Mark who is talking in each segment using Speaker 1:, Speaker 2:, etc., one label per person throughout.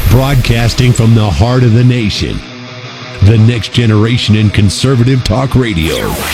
Speaker 1: Broadcasting from the heart of the nation, the next generation in conservative talk radio.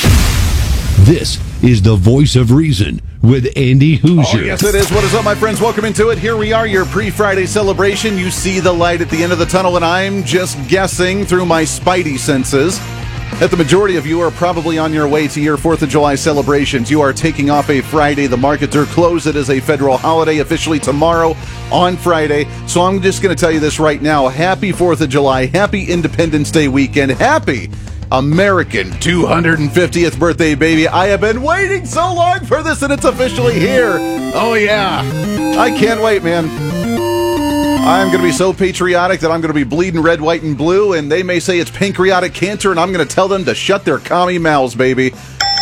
Speaker 1: This is the Voice of Reason with Andy Hoosier.
Speaker 2: Oh, yes, it is. What is up, my friends? Welcome into it. Here we are, your pre-Friday celebration. You see the light at the end of the tunnel, and I'm just guessing through my spidey senses that the majority of you are probably on your way to your 4th of July celebrations. You are taking off a Friday. The markets are closed. It is a federal holiday officially tomorrow on Friday. So I'm just going to tell you this right now. Happy 4th of July. Happy Independence Day weekend. Happy American 250th birthday, baby. I have been waiting so long for this, and it's officially here. Oh, yeah. I can't wait, man. I'm going to be so patriotic that I'm going to be bleeding red, white, and blue, and they may say it's pancreatic cancer, and I'm going to tell them to shut their commie mouths, baby.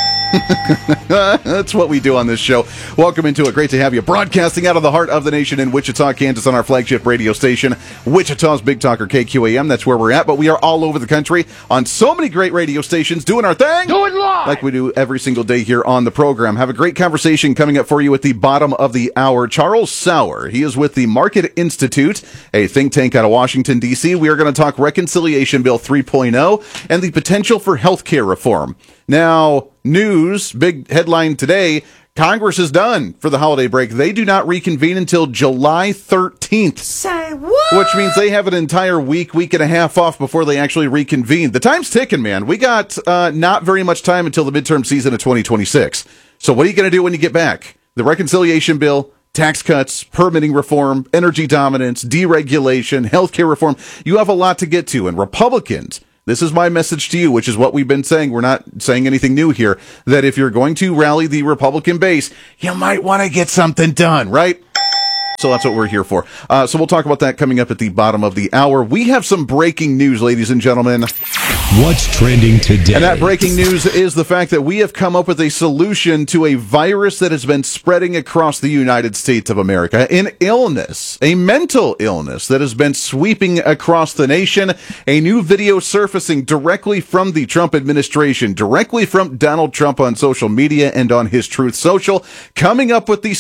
Speaker 2: That's what we do on this show. Welcome into it. Great to have you. Broadcasting out of the heart of the nation in Wichita, Kansas on our flagship radio station, Wichita's Big Talker KQAM. That's where we're at, but we are all over the country on so many great radio stations doing our thing. Do it live! Like we do every single day here on the program. Have a great conversation coming up for you at the bottom of the hour. Charles Sauer, he is with the Market Institute, a think tank out of Washington, D.C. We are going to talk Reconciliation Bill 3.0 and the potential for health care reform. Now, news, big headline today, Congress is done for the holiday break. They do not reconvene until July 13th.
Speaker 3: Say what?
Speaker 2: Which means they have an entire week and a half off before they actually reconvene. The time's ticking, man. We got not very much time until the midterm season of 2026. So what are you going to do when you get back? The reconciliation bill, tax cuts, permitting reform, energy dominance, deregulation, healthcare reform. You have a lot to get to. And Republicans, this is my message to you, which is what we've been saying. We're not saying anything new here, that if you're going to rally the Republican base, you might want to get something done, right? So that's what we're here for. So we'll talk about that coming up at the bottom of the hour. We have some breaking news, ladies and gentlemen.
Speaker 1: What's trending today?
Speaker 2: And that breaking news is the fact that we have come up with a solution to a virus that has been spreading across the United States of America. An illness, a mental illness that has been sweeping across the nation. A new video surfacing directly from the Trump administration, directly from Donald Trump on social media and on his Truth Social, coming up with the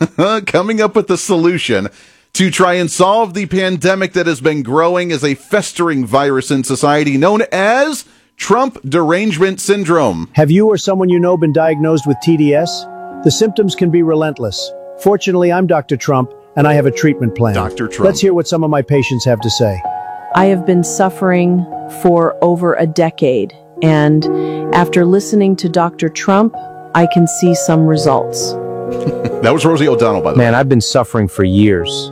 Speaker 2: solution to try and solve the pandemic that has been growing as a festering virus in society known as Trump derangement syndrome.
Speaker 4: Have you or someone you know been diagnosed with TDS? The symptoms can be relentless. Fortunately, I'm Dr. Trump, and I have a treatment plan.
Speaker 2: Dr. Trump.
Speaker 4: Let's hear what some of my patients have to say.
Speaker 5: I have been suffering for over a decade, and after listening to Dr. Trump, I can see some results.
Speaker 2: That was Rosie O'Donnell, by the way.
Speaker 6: Man, I've been suffering for years.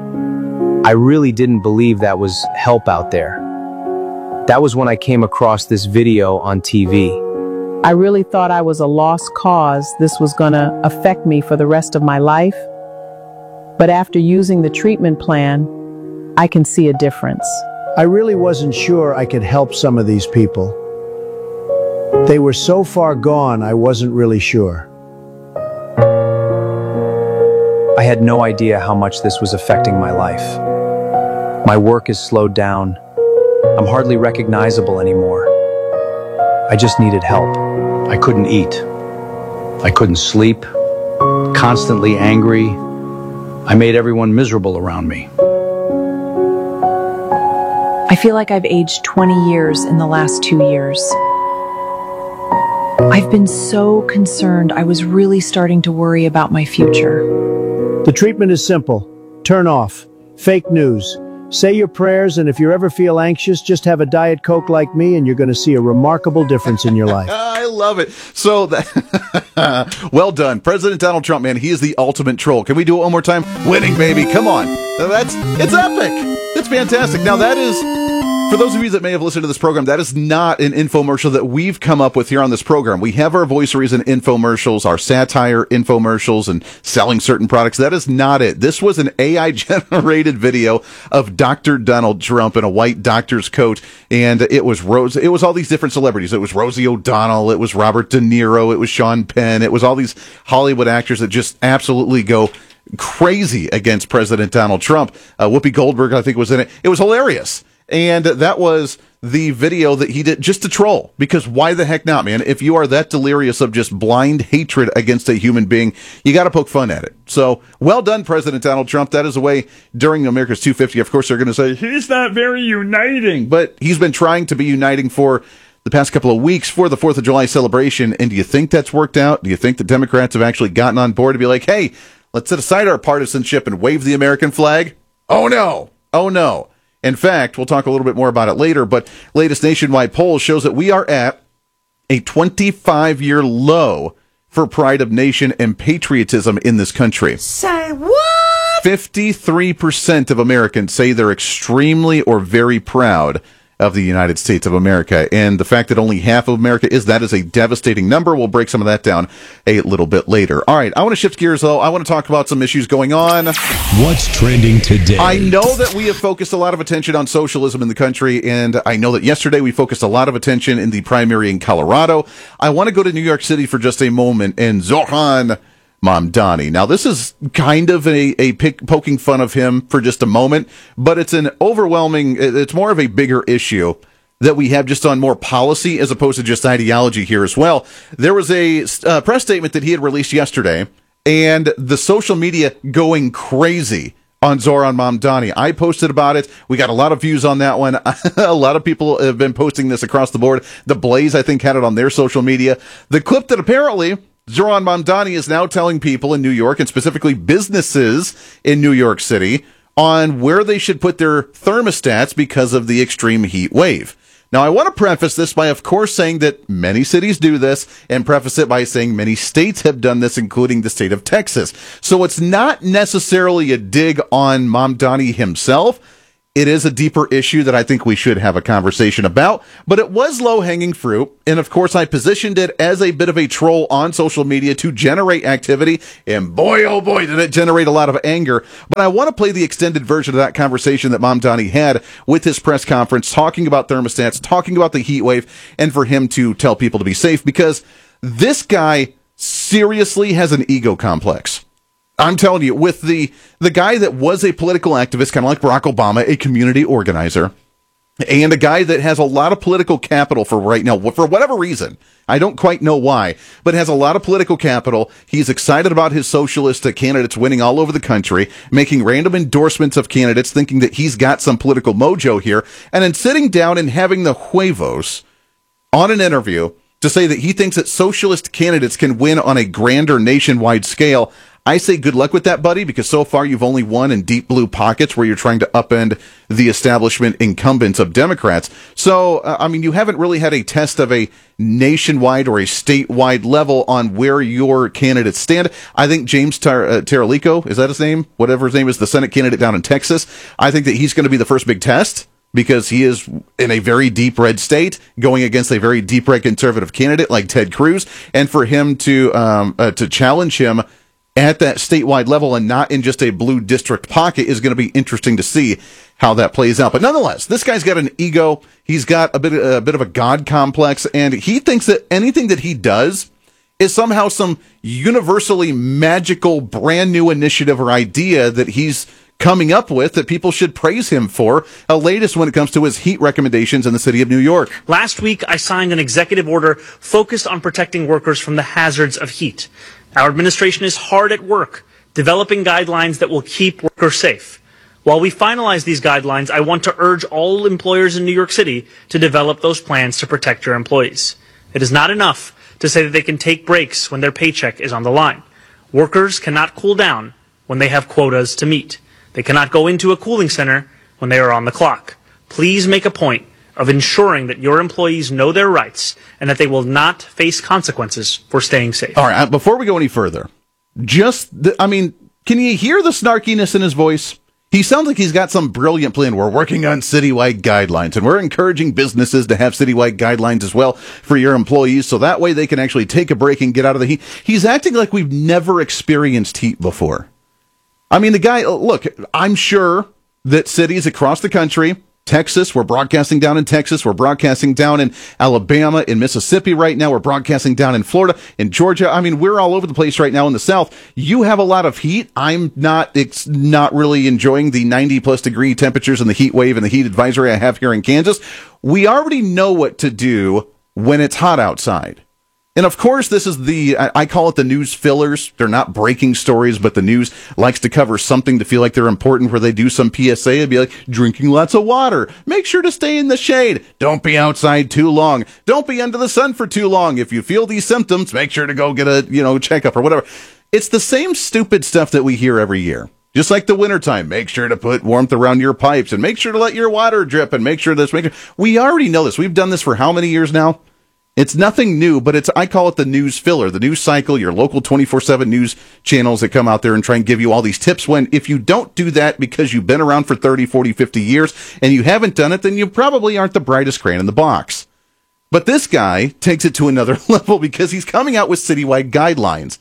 Speaker 6: I really didn't believe that was help out there. That was when I came across this video on TV.
Speaker 5: I really thought I was a lost cause. This was gonna affect me for the rest of my life. But after using the treatment plan, I can see a difference.
Speaker 4: I really wasn't sure I could help some of these people. They were so far gone, I wasn't really sure.
Speaker 6: I had no idea how much this was affecting my life. My work is slowed down. I'm hardly recognizable anymore. I just needed help.
Speaker 7: I couldn't eat. I couldn't sleep. Constantly angry. I made everyone miserable around me.
Speaker 8: I feel like I've aged 20 years in the last 2 years. I've been so concerned. I was really starting to worry about my future.
Speaker 4: The treatment is simple. Turn off. Fake news. Say your prayers, and if you ever feel anxious, just have a Diet Coke like me, and you're going to see a remarkable difference in your life.
Speaker 2: I love it. So, well done. President Donald Trump, man, he is the ultimate troll. Can we do it one more time? Winning, baby. Come on. It's epic. It's fantastic. Now, that is, for those of you that may have listened to this program, that is not an infomercial that we've come up with here on this program. We have our Voice of Reason infomercials, our satire infomercials, and selling certain products. That is not it. This was an AI-generated video of Dr. Donald Trump in a white doctor's coat, and it was all these different celebrities. It was Rosie O'Donnell, it was Robert De Niro, it was Sean Penn, it was all these Hollywood actors that just absolutely go crazy against President Donald Trump. Whoopi Goldberg, I think, was in it. It was hilarious. And that was the video that he did just to troll, because why the heck not, man? If you are that delirious of just blind hatred against a human being, you got to poke fun at it. So well done, President Donald Trump. That is a way during America's 250. Of course, they're going to say he's not very uniting, but he's been trying to be uniting for the past couple of weeks for the 4th of July celebration. And do you think that's worked out? Do you think the Democrats have actually gotten on board to be like, hey, let's set aside our partisanship and wave the American flag? Oh, no. Oh, no. In fact, we'll talk a little bit more about it later, but latest nationwide poll shows that we are at a 25-year low for pride of nation and patriotism in this country.
Speaker 3: Say what?
Speaker 2: 53% of Americans say they're extremely or very proud of the United States of America. And the fact that only half of America is a devastating number. We'll break some of that down a little bit later. All right, I want to shift gears, though. I want to talk about some issues going on.
Speaker 1: What's trending today?
Speaker 2: I know that we have focused a lot of attention on socialism in the country, and I know that yesterday we focused a lot of attention in the primary in Colorado. I want to go to New York City for just a moment, and Zohran Mamdani. Now, this is kind of poking fun of him for just a moment, but it's it's more of a bigger issue that we have just on more policy as opposed to just ideology here as well. There was a press statement that he had released yesterday, and the social media going crazy on Zohran Mamdani. I posted about it. We got a lot of views on that one. A lot of people have been posting this across the board. The Blaze, I think, had it on their social media. The clip that apparently Zohran Mamdani is now telling people in New York, and specifically businesses in New York City, on where they should put their thermostats because of the extreme heat wave. Now, I want to preface this by, of course, saying that many cities do this, and preface it by saying many states have done this, including the state of Texas. So it's not necessarily a dig on Mamdani himself. It is a deeper issue that I think we should have a conversation about, but it was low-hanging fruit, and of course I positioned it as a bit of a troll on social media to generate activity, and boy, oh boy, did it generate a lot of anger. But I want to play the extended version of that conversation that Mamdani had with his press conference, talking about thermostats, talking about the heat wave, and for him to tell people to be safe, because this guy seriously has an ego complex. I'm telling you, with the guy that was a political activist, kind of like Barack Obama, a community organizer, and a guy that has a lot of political capital for right now, for whatever reason, I don't quite know why, but has a lot of political capital. He's excited about his socialist candidates winning all over the country, making random endorsements of candidates, thinking that he's got some political mojo here, and then sitting down and having the huevos on an interview to say that he thinks that socialist candidates can win on a grander nationwide scale. I say good luck with that, buddy, because so far you've only won in deep blue pockets where you're trying to upend the establishment incumbents of Democrats. So, you haven't really had a test of a nationwide or a statewide level on where your candidates stand. I think James Taralico, is that his name? Whatever his name is, the Senate candidate down in Texas. I think that he's going to be the first big test, because he is in a very deep red state going against a very deep red conservative candidate like Ted Cruz. And for him to challenge him at that statewide level and not in just a blue district pocket is going to be interesting to see how that plays out. But nonetheless, this guy's got an ego. He's got a bit of a God complex, and he thinks that anything that he does is somehow some universally magical brand new initiative or idea that he's coming up with that people should praise him for. Latest when it comes to his heat recommendations in the city of New York.
Speaker 9: Last week, I signed an executive order focused on protecting workers from the hazards of heat. Our administration is hard at work, developing guidelines that will keep workers safe. While we finalize these guidelines, I want to urge all employers in New York City to develop those plans to protect your employees. It is not enough to say that they can take breaks when their paycheck is on the line. Workers cannot cool down when they have quotas to meet. They cannot go into a cooling center when they are on the clock. Please make a point of ensuring that your employees know their rights and that they will not face consequences for staying safe.
Speaker 2: All right, before we go any further, can you hear the snarkiness in his voice? He sounds like he's got some brilliant plan. We're working on citywide guidelines, and we're encouraging businesses to have citywide guidelines as well for your employees, so that way they can actually take a break and get out of the heat. He's acting like we've never experienced heat before. The guy, look, I'm sure that cities across the country Texas. We're broadcasting down in Texas. We're broadcasting down in Alabama, in Mississippi right now. We're broadcasting down in Florida, in Georgia. I mean, we're all over the place right now in the South. You have a lot of heat. It's not really enjoying the 90-plus degree temperatures and the heat wave and the heat advisory I have here in Kansas. We already know what to do when it's hot outside. And of course, this is I call it the news fillers. They're not breaking stories, but the news likes to cover something to feel like they're important, where they do some PSA. It'd be like, drinking lots of water. Make sure to stay in the shade. Don't be outside too long. Don't be under the sun for too long. If you feel these symptoms, make sure to go get a, checkup or whatever. It's the same stupid stuff that we hear every year. Just like the wintertime, make sure to put warmth around your pipes and make sure to let your water drip and make sure this. We already know this. We've done this for how many years now? It's nothing new, but I call it the news filler, the news cycle, your local 24/7 news channels that come out there and try and give you all these tips, when if you don't do that because you've been around for 30, 40, 50 years and you haven't done it, then you probably aren't the brightest crayon in the box. But this guy takes it to another level because he's coming out with citywide guidelines.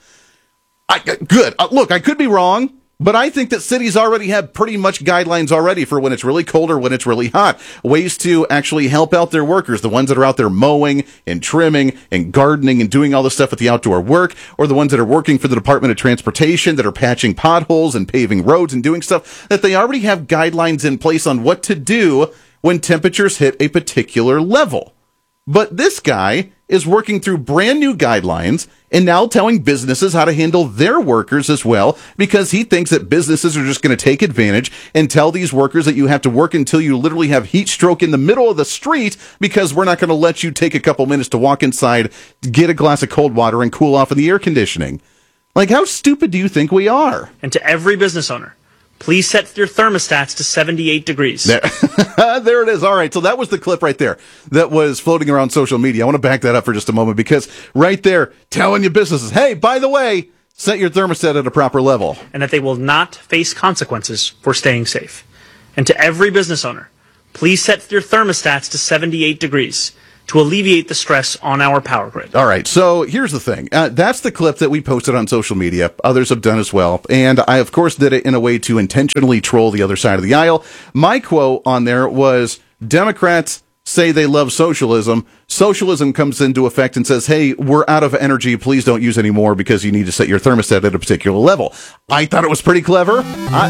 Speaker 2: Good. Look, I could be wrong, but I think that cities already have pretty much guidelines already for when it's really cold or when it's really hot. Ways to actually help out their workers, the ones that are out there mowing and trimming and gardening and doing all the stuff with the outdoor work, or the ones that are working for the Department of Transportation that are patching potholes and paving roads and doing stuff, that they already have guidelines in place on what to do when temperatures hit a particular level. But this guy is working through brand new guidelines and now telling businesses how to handle their workers as well, because he thinks that businesses are just going to take advantage and tell these workers that you have to work until you literally have heat stroke in the middle of the street, because we're not going to let you take a couple minutes to walk inside, get a glass of cold water, and cool off in the air conditioning. Like, how stupid do you think we are?
Speaker 9: And to every business owner, please set your thermostats to 78 degrees.
Speaker 2: There it is. All right. So that was the clip right there that was floating around social media. I want to back that up for just a moment, because right there, telling your businesses, hey, by the way, set your thermostat at a proper level.
Speaker 9: And that they will not face consequences for staying safe. And to every business owner, please set your thermostats to 78 degrees to alleviate the stress on our power grid.
Speaker 2: All right, so here's the thing. That's the clip that we posted on social media. Others have done as well. And I, of course, did it in a way to intentionally troll the other side of the aisle. My quote on there was, Democrats say they love socialism. Socialism comes into effect and says, hey, we're out of energy. Please don't use any more because you need to set your thermostat at a particular level. I thought it was pretty clever.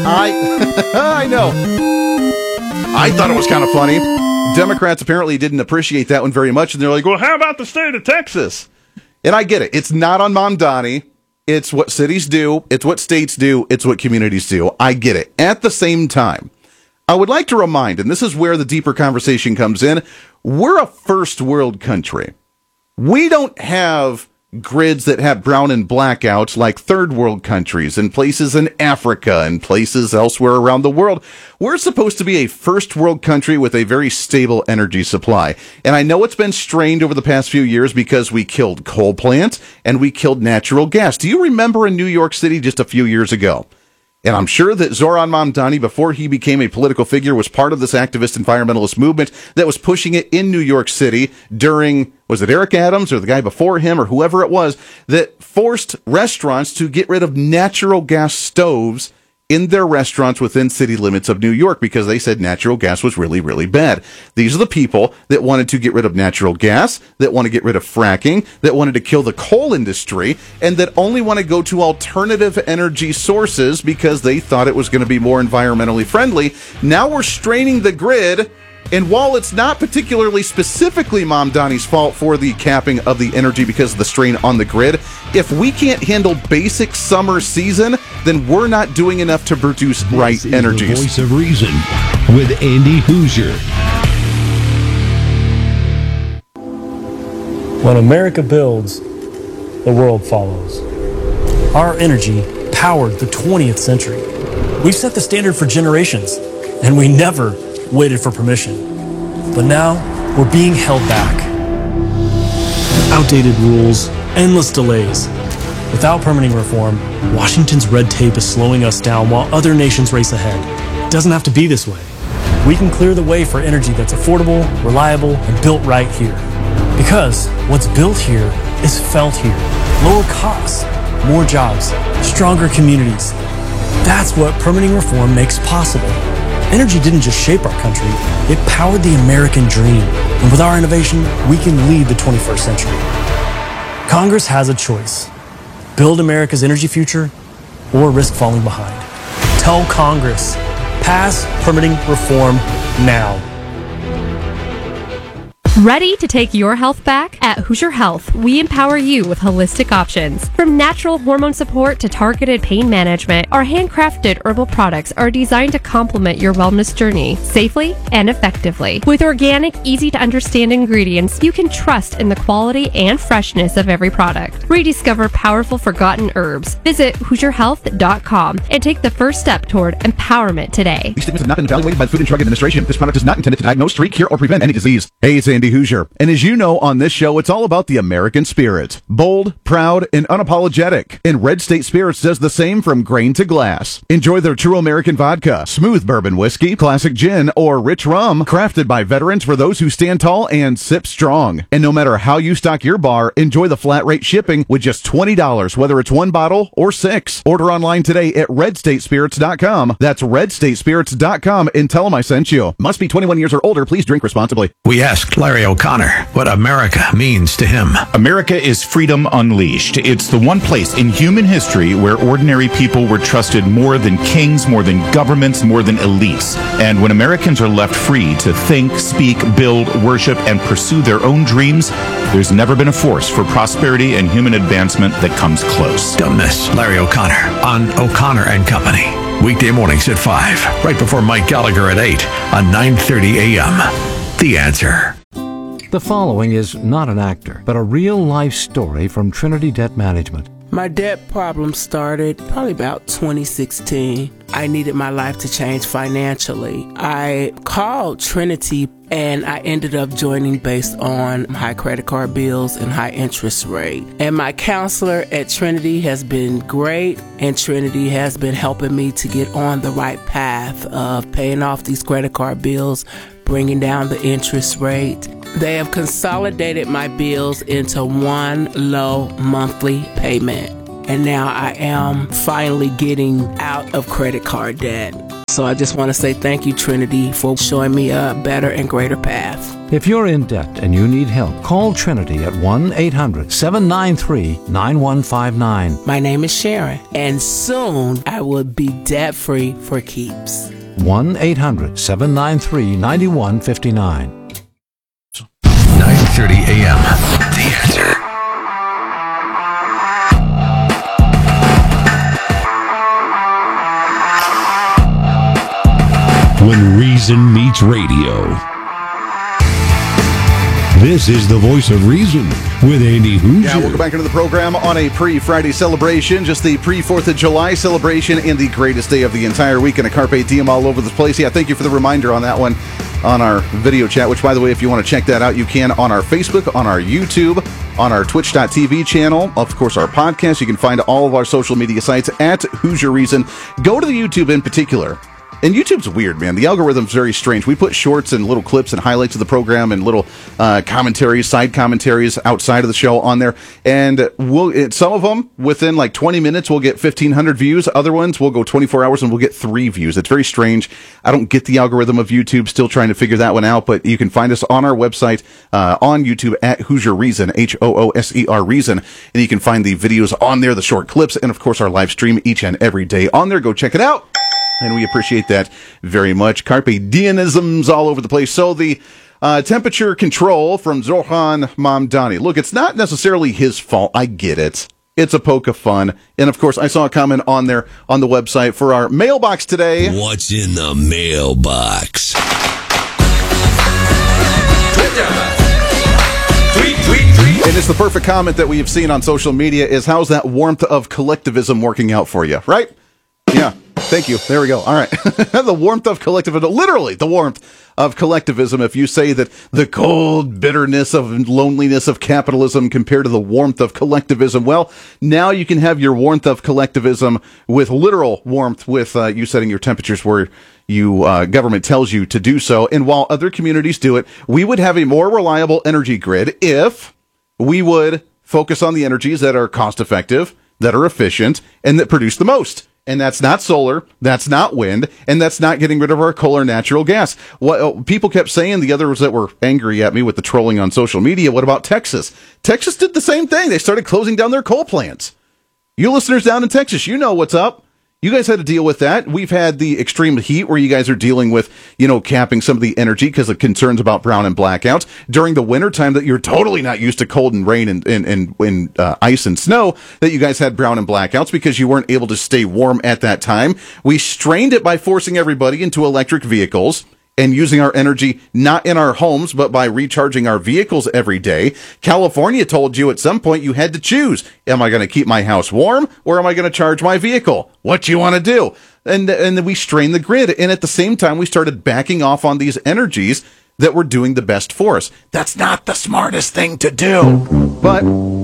Speaker 2: I know. I thought it was kind of funny. Democrats apparently didn't appreciate that one very much, and they're like, well, how about the state of Texas? And I get it. It's not on Mom Donnie. It's what cities do. It's what states do. It's what communities do. I get it. At the same time, I would like to remind, and this is where the deeper conversation comes in, we're a first world country. We don't have grids that have brown and blackouts like third world countries and places in Africa and places elsewhere around the world. We're supposed to be a first world country with a very stable energy supply. And I know it's been strained over the past few years because we killed coal plants and we killed natural gas. Do you remember in New York City just a few years ago? And I'm sure that Zoran Mamdani, before he became a political figure, was part of this activist environmentalist movement that was pushing it in New York City during, was it Eric Adams or the guy before him or whoever it was, that forced restaurants to get rid of natural gas stoves in their restaurants within city limits of New York because they said natural gas was really, really bad. These are the people that wanted to get rid of natural gas, that want to get rid of fracking, that wanted to kill the coal industry, and that only want to go to alternative energy sources because they thought it was going to be more environmentally friendly. Now we're straining the grid. And while it's not particularly specifically Mom Donnie's fault for the capping of the energy because of the strain on the grid, if we can't handle basic summer season, then we're not doing enough to produce right energies.
Speaker 1: The Voice of Reason with Andy Hoosier.
Speaker 10: When America builds, the world follows. Our energy powered the 20th century. We've set the standard for generations, and we never waited for permission. But now, we're being held back. Outdated rules, endless delays. Without permitting reform, Washington's red tape is slowing us down while other nations race ahead. It doesn't have to be this way. We can clear the way for energy that's affordable, reliable, and built right here. Because what's built here is felt here. Lower costs, more jobs, stronger communities. That's what permitting reform makes possible. Energy didn't just shape our country, it powered the American dream. And with our innovation, we can lead the 21st century. Congress has a choice. Build America's energy future or risk falling behind. Tell Congress, pass permitting reform now.
Speaker 11: Ready to take your health back? At Hoosier Health, we empower you with holistic options. From natural hormone support to targeted pain management, our handcrafted herbal products are designed to complement your wellness journey safely and effectively. With organic, easy-to-understand ingredients, you can trust in the quality and freshness of every product. Rediscover powerful forgotten herbs. Visit HoosierHealth.com and take the first step toward empowerment today.
Speaker 2: These statements have not been evaluated by the Food and Drug Administration. This product is not intended to diagnose, treat, cure, or prevent any disease. Hey, it's Andy Hoosier. And as you know, on this show, it's all about the American spirit. Bold, proud, and unapologetic. And Red State Spirits does the same from grain to glass. Enjoy their true American vodka, smooth bourbon whiskey, classic gin, or rich rum, crafted by veterans for those who stand tall and sip strong. And no matter how you stock your bar, enjoy the flat rate shipping with just $20, whether it's one bottle or 6. Order online today at redstatespirits.com. That's redstatespirits.com and tell them I sent you. Must be 21 years or older. Please drink responsibly.
Speaker 12: We asked Larry O'Connor what America means to him.
Speaker 13: America is freedom unleashed. It's the one place in human history where ordinary people were trusted more than kings, more than governments, more than elites. And when Americans are left free to think, speak, build, worship, and pursue their own dreams, there's never been a force for prosperity and human advancement that comes close.
Speaker 12: Don't miss Larry O'Connor on O'Connor and Company. Weekday mornings at 5, right before Mike Gallagher at 8 on 9:30 a.m. The Answer.
Speaker 14: The following is not an actor, but a real-life story from Trinity Debt Management.
Speaker 15: My debt problem started probably about 2016. I needed my life to change financially. I called Trinity and I ended up joining based on high credit card bills and high interest rate. And my counselor at Trinity has been great, and Trinity has been helping me to get on the right path of paying off these credit card bills, bringing down the interest rate. They have consolidated my bills into one low monthly payment. And now I am finally getting out of credit card debt. So I just want to say thank you, Trinity, for showing me a better and greater path.
Speaker 14: If you're in debt and you need help, call Trinity at 1-800-793-9159.
Speaker 15: My name is Sharon, and soon I will be debt-free for keeps.
Speaker 14: 1-800-793-9159.
Speaker 12: 9:30 a.m. The Answer.
Speaker 1: When reason meets radio. This is the voice of reason with Andy Hoosier.
Speaker 2: Yeah, welcome back into the program on a pre-Friday celebration, just the pre-4th of July celebration and the greatest day of the entire week, and a Carpe Diem all over the place. Yeah, thank you for the reminder on that one on our video chat, which, by the way, if you want to check that out, you can on our Facebook, on our YouTube, on our Twitch.tv channel, of course, our podcast. You can find all of our social media sites at Hoosier Reason. Go to the YouTube in particular. And YouTube's weird, man. The algorithm's very strange. We put shorts and little clips and highlights of the program and little commentaries, side commentaries outside of the show on there. And some of them, within like 20 minutes, we'll get 1,500 views. Other ones, we'll go 24 hours and we'll get 3 views. It's very strange. I don't get the algorithm of YouTube. Still trying to figure that one out. But you can find us on our website, on YouTube, at Hoosier Reason, HOOSER Reason. And you can find the videos on there, the short clips, and of course our live stream each and every day on there. Go check it out. And we appreciate that very much. Carpe Diemisms all over the place. So the temperature control from Zoran Mamdani. Look, it's not necessarily his fault. I get it. It's a poke of fun. And, of course, I saw a comment on there on the website for our mailbox today.
Speaker 1: What's in the mailbox?
Speaker 2: And it's the perfect comment that we have seen on social media is, how's that warmth of collectivism working out for you, right? Yeah. Thank you. There we go. All right. The warmth of collectivism, literally the warmth of collectivism. If you say that the cold bitterness of loneliness of capitalism compared to the warmth of collectivism, well, now you can have your warmth of collectivism with literal warmth with you setting your temperatures where you government tells you to do so. And while other communities do it, we would have a more reliable energy grid if we would focus on the energies that are cost effective, that are efficient, and that produce the most. And that's not solar, that's not wind, and that's not getting rid of our coal or natural gas. What people kept saying, the others that were angry at me with the trolling on social media, what about Texas? Texas did the same thing. They started closing down their coal plants. You listeners down in Texas, you know what's up. You guys had to deal with that. We've had the extreme heat where you guys are dealing with, capping some of the energy because of concerns about brown and blackouts. During the wintertime that you're totally not used to cold and rain and ice and snow, that you guys had brown and blackouts because you weren't able to stay warm at that time. We strained it by forcing everybody into electric vehicles and using our energy not in our homes, but by recharging our vehicles every day. California told you at some point you had to choose. Am I going to keep my house warm or am I going to charge my vehicle? What you want to do? And then we strained the grid. And at the same time, we started backing off on these energies that were doing the best for us. That's not the smartest thing to do. But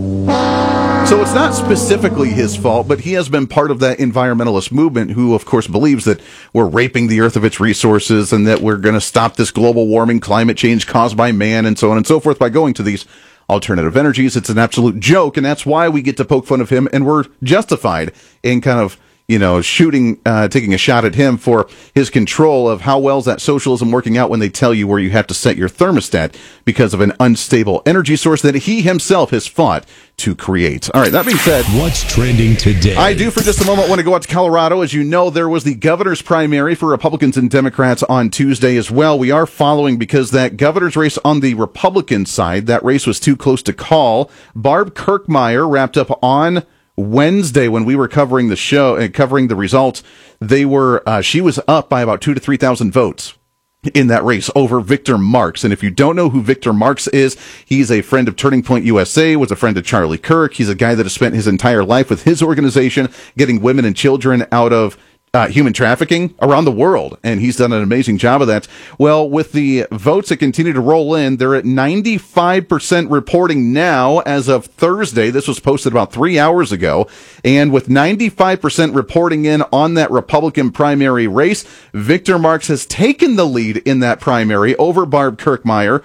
Speaker 2: so it's not specifically his fault, but he has been part of that environmentalist movement who, of course, believes that we're raping the earth of its resources and that we're going to stop this global warming, climate change caused by man and so on and so forth by going to these alternative energies. It's an absolute joke, and that's why we get to poke fun of him, and we're justified in kind of taking a shot at him for his control of how well is that socialism working out when they tell you where you have to set your thermostat because of an unstable energy source that he himself has fought to create. All right, that being said,
Speaker 1: what's trending today?
Speaker 2: I do for just a moment want to go out to Colorado. As you know, there was the governor's primary for Republicans and Democrats on Tuesday as well. We are following because that governor's race on the Republican side, that race was too close to call. Barb Kirkmeyer wrapped up on Wednesday when we were covering the show and covering the results. She was up by about 2,000 to 3,000 votes in that race over Victor Marx. And if you don't know who Victor Marx is, he's a friend of Turning Point USA, was a friend of Charlie Kirk. He's a guy that has spent his entire life with his organization getting women and children out of human trafficking around the world, and he's done an amazing job of that. Well, with the votes that continue to roll in, they're at 95% reporting now as of Thursday. This was posted about 3 hours ago, and with 95% reporting in on that Republican primary race, Victor Marx has taken the lead in that primary over Barb Kirkmeyer,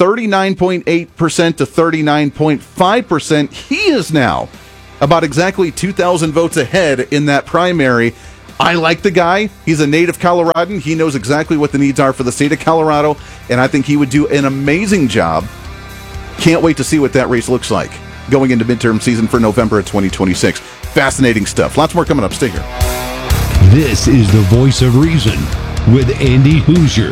Speaker 2: 39.8% to 39.5%. He is now about exactly 2,000 votes ahead in that primary. I like the guy. He's a native Coloradan. He knows exactly what the needs are for the state of Colorado, and I think he would do an amazing job. Can't wait to see what that race looks like going into midterm season for November of 2026. Fascinating stuff. Lots more coming up. Stay here.
Speaker 1: This is the Voice of Reason with Andy Hoosier.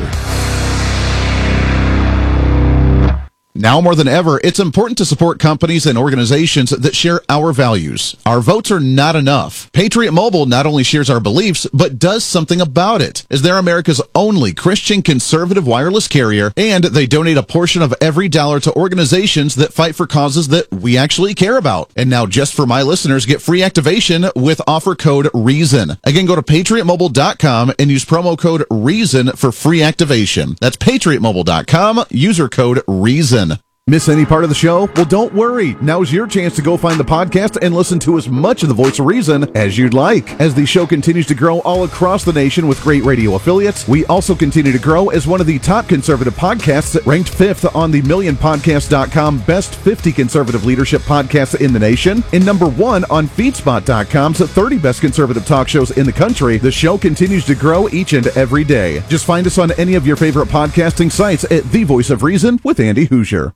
Speaker 2: Now more than ever, it's important to support companies and organizations that share our values. Our votes are not enough. Patriot Mobile not only shares our beliefs, but does something about it, as they're America's only Christian conservative wireless carrier, and they donate a portion of every dollar to organizations that fight for causes that we actually care about. And now, just for my listeners, get free activation with offer code REASON. Again, go to patriotmobile.com and use promo code REASON for free activation. That's patriotmobile.com, user code REASON. Miss any part of the show? Well, don't worry. Now's your chance to go find the podcast and listen to as much of the Voice of Reason as you'd like. As the show continues to grow all across the nation with great radio affiliates, we also continue to grow as one of the top conservative podcasts, ranked 5th on the MillionPodcast.com Best 50 Conservative Leadership Podcasts in the nation, and number 1 on FeedSpot.com's 30 Best Conservative Talk Shows in the country. The show continues to grow each and every day. Just find us on any of your favorite podcasting sites at The Voice of Reason with Andy Hoosier.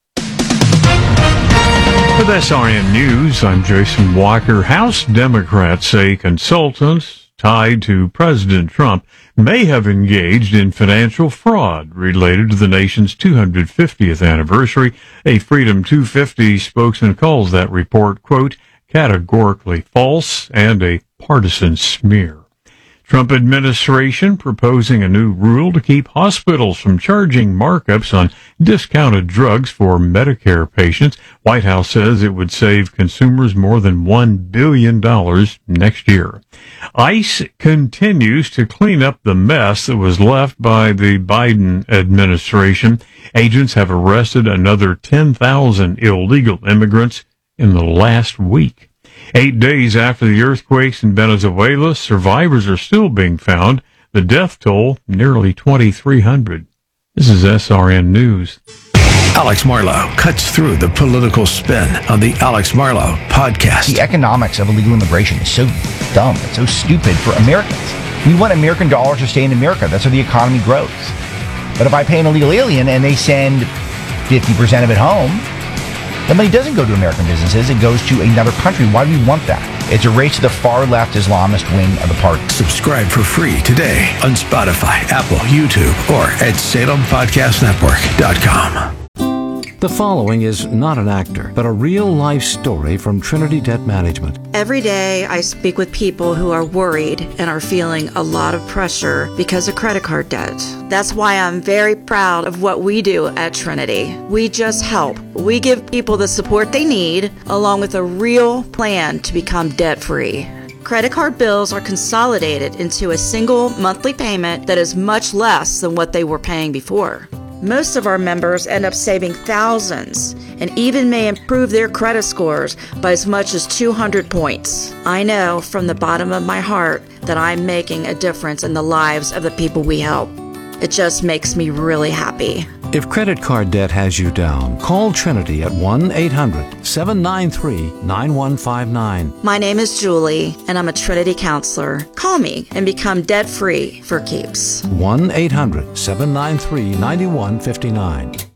Speaker 16: With SRN News, I'm Jason Walker. House Democrats say consultants tied to President Trump may have engaged in financial fraud related to the nation's 250th anniversary. A Freedom 250 spokesman calls that report, quote, categorically false and a partisan smear. Trump administration proposing a new rule to keep hospitals from charging markups on discounted drugs for Medicare patients. White House says it would save consumers more than $1 billion next year. ICE continues to clean up the mess that was left by the Biden administration. Agents have arrested another 10,000 illegal immigrants in the last week. 8 days after the earthquakes in Venezuela, survivors are still being found. The death toll, nearly 2,300. This is SRN News.
Speaker 12: Alex Marlow cuts through the political spin on the Alex Marlow Podcast.
Speaker 17: The economics of illegal immigration is so dumb. It's so stupid for Americans. We want American dollars to stay in America. That's how the economy grows. But if I pay an illegal alien and they send 50% of it home, the money doesn't go to American businesses. It goes to another country. Why do we want that? It's a race to the far-left Islamist wing of the party.
Speaker 12: Subscribe for free today on Spotify, Apple, YouTube, or at SalemPodcastNetwork.com.
Speaker 14: The following is not an actor, but a real-life story from Trinity Debt Management.
Speaker 3: Every day I speak with people who are worried and are feeling a lot of pressure because of credit card debt. That's why I'm very proud of what we do at Trinity. We just help. We give people the support they need, along with a real plan to become debt-free. Credit card bills are consolidated into a single monthly payment that is much less than what they were paying before. Most of our members end up saving thousands and even may improve their credit scores by as much as 200 points. I know from the bottom of my heart that I'm making a difference in the lives of the people we help. It just makes me really happy.
Speaker 14: If credit card debt has you down, call Trinity at 1-800-793-9159.
Speaker 3: My name is Julie, and I'm a Trinity counselor. Call me and become debt-free for keeps.
Speaker 14: 1-800-793-9159.